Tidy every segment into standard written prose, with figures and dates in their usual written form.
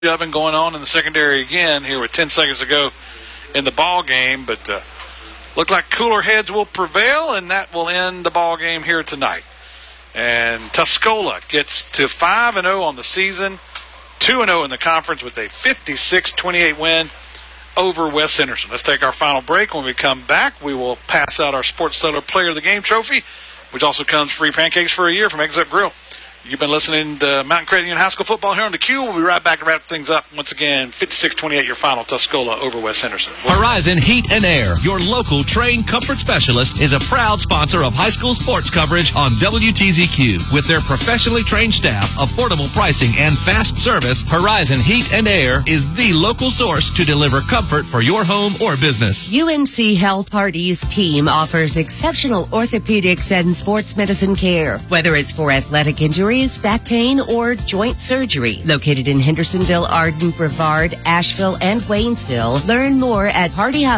shoving going on in the secondary again here with 10 seconds to go in the ball game, but look like cooler heads will prevail, and that will end the ball game here tonight. And Tuscola gets to 5-0 on the season, 2-0 in the conference with a 56-28 win over West Henderson. Let's take our final break. When we come back, we will pass out our Sports Seller Player of the Game trophy, which also comes free pancakes for a year from Eggs Up Grill. You've been listening to Mountain Credit Union High School football here on the Q. We'll be right back to wrap things up. Once again, 56-28, your final, Tuscola over West Henderson. Horizon Heat and Air, your local trained comfort specialist, is a proud sponsor of high school sports coverage on WTZQ. With their professionally trained staff, affordable pricing, and fast service, Horizon Heat and Air is the local source to deliver comfort for your home or business. UNC Health Party's team offers exceptional orthopedics and sports medicine care, whether it's for athletic injuries, back pain, or joint surgery. Located in Hendersonville, Arden, Brevard, Asheville, and Waynesville. Learn more at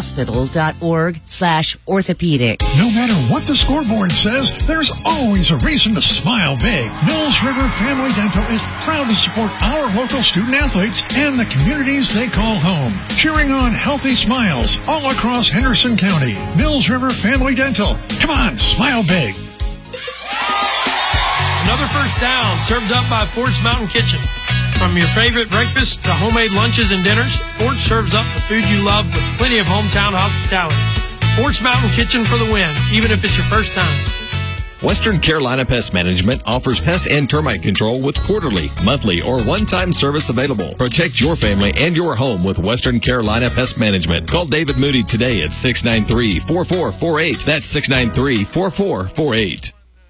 partyhospital.org/orthopedic. No matter what the scoreboard says, there's always a reason to smile big. Mills River Family Dental is proud to support our local student athletes and the communities they call home, cheering on healthy smiles all across Henderson County. Mills River Family Dental. Come on, smile big. Another first down served up by Ford's Mountain Kitchen. From your favorite breakfast to homemade lunches and dinners, Ford serves up the food you love with plenty of hometown hospitality. Ford's Mountain Kitchen for the win, even if it's your first time. Western Carolina Pest Management offers pest and termite control with quarterly, monthly, or one-time service available. Protect your family and your home with Western Carolina Pest Management. Call David Moody today at 693-4448. That's 693-4448.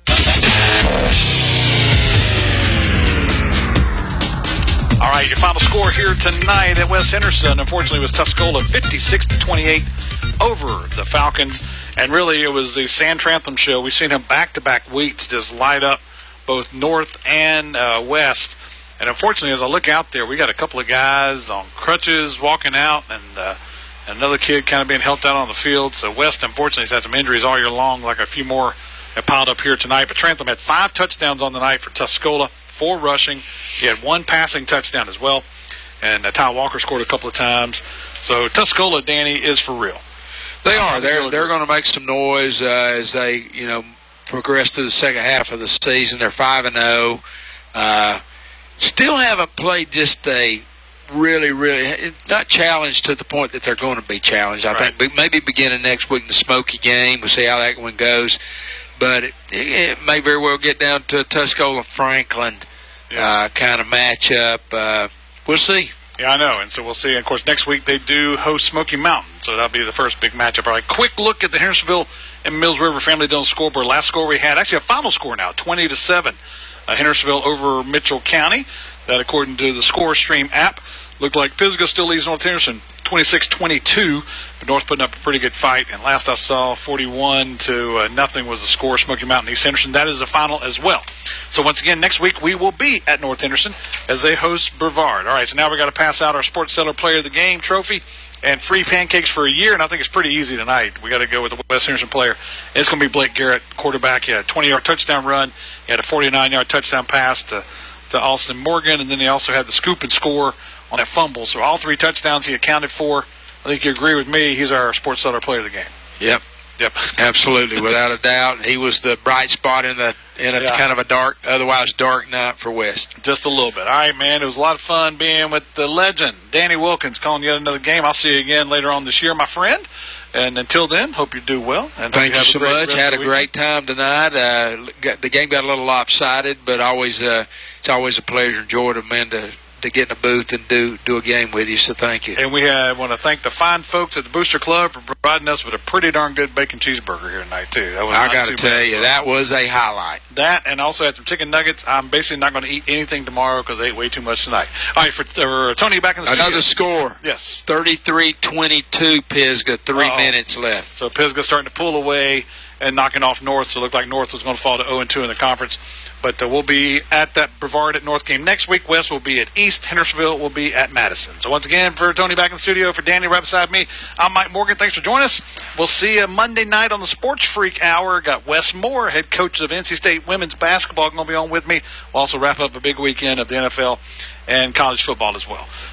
All right, your final score here tonight at West Henderson, unfortunately, was Tuscola 56-28 over the Falcons. And really, it was the Sam Trantham show. We've seen him back-to-back weeks just light up both north and west. And unfortunately, as I look out there, we got a couple of guys on crutches walking out, and another kid kind of being helped out on the field. So West, unfortunately, has had some injuries all year long, like a few more have piled up here tonight. But Trantham had 5 touchdowns on the night for Tuscola, 4 rushing. He had 1 passing touchdown as well. And Ty Walker scored a couple of times. So Tuscola, Danny, is for real. They are. They're going to make some noise as they, progress to the second half of the season. They're 5-0. Still haven't played just a really not challenged to the point that they're going to be challenged. I think maybe beginning next week in the Smoky game, we'll see how that one goes. But it may very well get down to a Tuscola-Franklin kind of matchup. We'll see. Yeah, I know, and so we'll see. Of course, next week they do host Smoky Mountain, so that'll be the first big matchup. All right, quick look at the Hendersonville and Mills River Family Dental scoreboard. Last score we had, actually a final score now, 20-7. Hendersonville over Mitchell County. That, according to the ScoreStream app, looked like Pisgah still leads North Henderson 26-22, but North putting up a pretty good fight. And last I saw, 41-0 was the score. Smoky Mountain East Henderson. That is the final as well. So once again, next week we will be at North Henderson as they host Brevard. All right, so now we got to pass out our Sports Seller Player of the Game trophy and free pancakes for a year. And I think it's pretty easy tonight. We got to go with the West Henderson player. It's going to be Blake Garrett, quarterback. He had a 20-yard touchdown run. He had a 49-yard touchdown pass to Austin Morgan, and then he also had the scoop and score on that fumble. So all 3 touchdowns he accounted for. I think you agree with me. He's our Sports Seller Player of the Game. Yep. Absolutely, without a doubt. He was the bright spot in a kind of a otherwise dark night for West. Just a little bit. All right, man. It was a lot of fun being with the legend, Danny Wilkins, calling yet another game. I'll see you again later on this year, my friend. And until then, hope you do well. And thank you so much. Had a great time tonight. The game got a little lopsided, but it's always a pleasure and joy to man to get in a booth and do a game with you, so thank you. And we want to thank the fine folks at the Booster Club for providing us with a pretty darn good bacon cheeseburger here tonight, too. I got to tell you, that was a highlight. That, and also had some chicken nuggets. I'm basically not going to eat anything tomorrow because I ate way too much tonight. All right, for Tony back in the studio. Another score. Yes. 33-22 Pisgah, 3 minutes left. So Pisgah starting to pull away and knocking off North. So it looked like North was going to fall to 0-2 in the conference. But we'll be at that Brevard at North game next week. West will be at East. Hendersonville will be at Madison. So once again, for Tony back in the studio, for Danny right beside me, I'm Mike Morgan. Thanks for joining us. We'll see you Monday night on the Sports Freak Hour. Got Wes Moore, head coach of NC State women's basketball, going to be on with me. We'll also wrap up a big weekend of the NFL and college football as well.